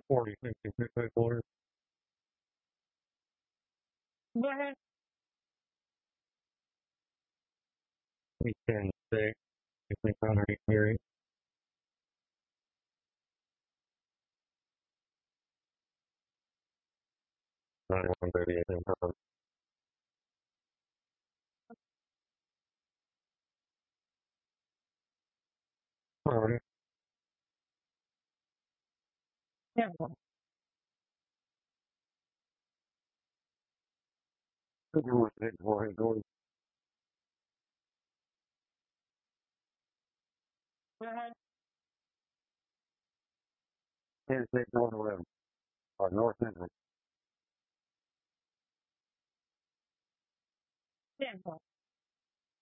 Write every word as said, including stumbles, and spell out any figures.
forty, fifty, fifty, forty. Go ahead. We can say, if we found our hearing, ninety-one thirty-eight and pounds. Um, yeah, well, good work, big boy, going. Go ahead. ten six one eleven, or North Central. Yeah, well.